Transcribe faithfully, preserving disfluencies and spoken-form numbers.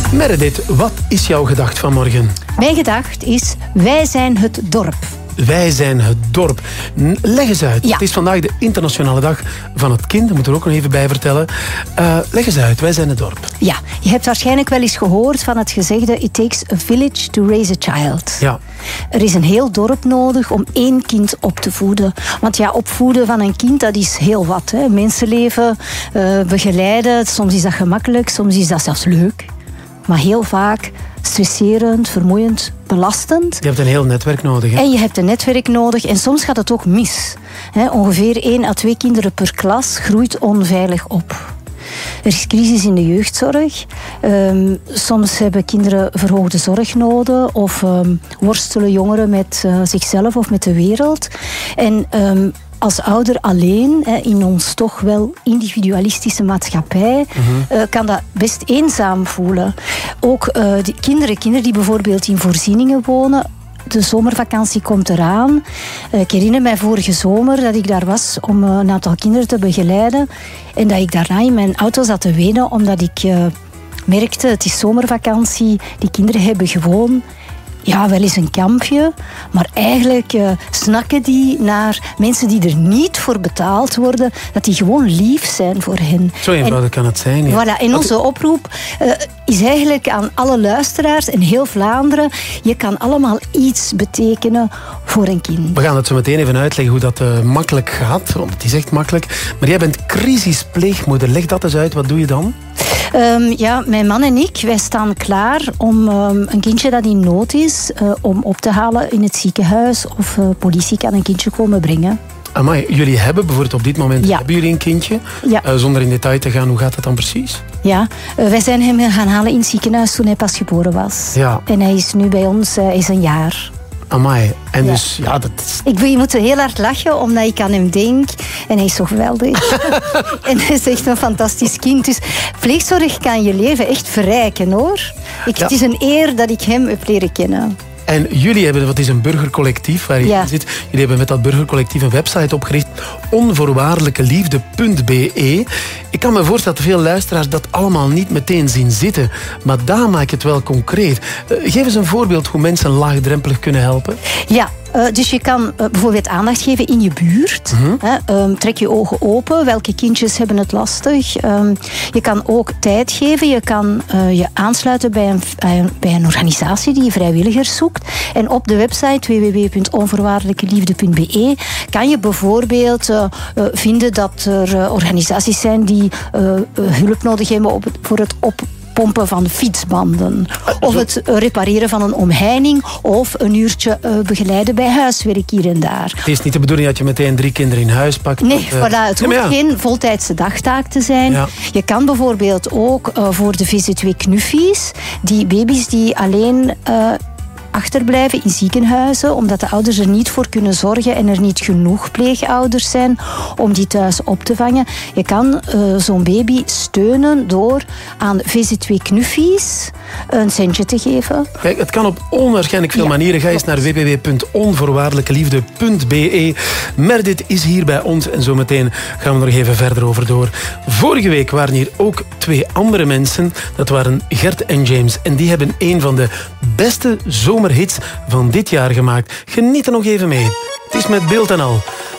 Meredith, wat is jouw gedacht vanmorgen? Mijn gedacht is, wij zijn het dorp. Wij zijn het dorp. Leg eens uit. Ja. Het is vandaag de internationale dag van het kind. Dat moeten we er ook nog even bij vertellen. Uh, leg eens uit. Wij zijn het dorp. Ja, je hebt waarschijnlijk wel eens gehoord van het gezegde It takes a village to raise a child. Ja. Er is een heel dorp nodig om één kind op te voeden. Want ja, opvoeden van een kind, dat is heel wat. Hè. Mensenleven uh, begeleiden. Soms is dat gemakkelijk, soms is dat zelfs leuk. Maar heel vaak stresserend, vermoeiend, belastend. Je hebt een heel netwerk nodig. Hè? En je hebt een netwerk nodig en soms gaat het ook mis. He, ongeveer één à twee kinderen per klas groeit onveilig op. Er is crisis in de jeugdzorg. Um, soms hebben kinderen verhoogde zorg nodig of um, worstelen jongeren met uh, zichzelf of met de wereld. En um, als ouder alleen, in ons toch wel individualistische maatschappij, mm-hmm. kan dat best eenzaam voelen. Ook uh, die kinderen, kinderen die bijvoorbeeld in voorzieningen wonen. De zomervakantie komt eraan. Ik herinner mij vorige zomer dat ik daar was om een aantal kinderen te begeleiden. En dat ik daarna in mijn auto zat te wenen, omdat ik uh, merkte, het is zomervakantie. Die kinderen hebben gewoon... Ja, wel eens een kampje, maar eigenlijk uh, snakken die naar mensen die er niet voor betaald worden, dat die gewoon lief zijn voor hen. Zo eenvoudig kan het zijn. Ja. Voilà, en onze oproep uh, is eigenlijk aan alle luisteraars in heel Vlaanderen, je kan allemaal iets betekenen voor een kind. We gaan het zo meteen even uitleggen hoe dat uh, makkelijk gaat, want het is echt makkelijk. Maar jij bent crisispleegmoeder. Leg dat eens uit, wat doe je dan? Um, ja, mijn man en ik, wij staan klaar om um, een kindje dat in nood is, uh, om op te halen in het ziekenhuis of uh, politie kan een kindje komen brengen. Amai, jullie hebben bijvoorbeeld op dit moment ja. hebben jullie een kindje. Ja. Uh, zonder in detail te gaan, hoe gaat dat dan precies? Ja, uh, wij zijn hem gaan halen in het ziekenhuis toen hij pas geboren was. Ja. En hij is nu bij ons, uh, is een jaar. Amai, en ja. dus, ja, dat is... Ik moet heel hard lachen, omdat ik aan hem denk. En hij is zo geweldig. En hij is echt een fantastisch kind. Dus pleegzorg kan je leven echt verrijken, hoor. Ik, ja. Het is een eer dat ik hem heb leren kennen. En jullie hebben, wat is een burgercollectief waar je ja. in zit. Jullie hebben met dat burgercollectief een website opgericht. onvoorwaardelijke liefde punt b e. Ik kan me voorstellen dat veel luisteraars dat allemaal niet meteen zien zitten. Maar daar maak ik het wel concreet. Uh, geef eens een voorbeeld hoe mensen laagdrempelig kunnen helpen. Ja. Uh, dus je kan uh, bijvoorbeeld aandacht geven in je buurt. Mm-hmm. Hè, um, trek je ogen open. Welke kindjes hebben het lastig? Um, je kan ook tijd geven. Je kan uh, je aansluiten bij een, bij een organisatie die vrijwilligers zoekt. En op de website w w w punt onvoorwaardelijke liefde punt b e kan je bijvoorbeeld uh, uh, vinden dat er uh, organisaties zijn die uh, uh, hulp nodig hebben op het, voor het op pompen van fietsbanden. Of het repareren van een omheining. Of een uurtje uh, begeleiden bij huiswerk hier en daar. Het is niet de bedoeling dat je meteen drie kinderen in huis pakt. Nee, uh, voilà, het hoeft ja. geen voltijdse dagtaak te zijn. Ja. Je kan bijvoorbeeld ook uh, voor de V Z W knuffies, die baby's die alleen... Uh, achterblijven in ziekenhuizen, omdat de ouders er niet voor kunnen zorgen en er niet genoeg pleegouders zijn om die thuis op te vangen. Je kan uh, zo'n baby steunen door aan V Z W knuffies een centje te geven. Kijk, het kan op onwaarschijnlijk veel ja, manieren. Ga eens naar w w w punt onvoorwaardelijke liefde punt b e. Meredith is hier bij ons en zometeen gaan we er nog even verder over door. Vorige week waren hier ook twee andere mensen. Dat waren Gert en James. En die hebben een van de beste zomerhits van dit jaar gemaakt. Geniet er nog even mee. Het is met beeld en al.